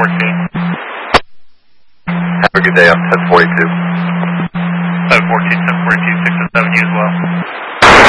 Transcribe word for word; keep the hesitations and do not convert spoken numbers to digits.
fourteen. Have a good day. I'm ten forty-two. seven fourteen, seven forty-two, six and seven, you as well.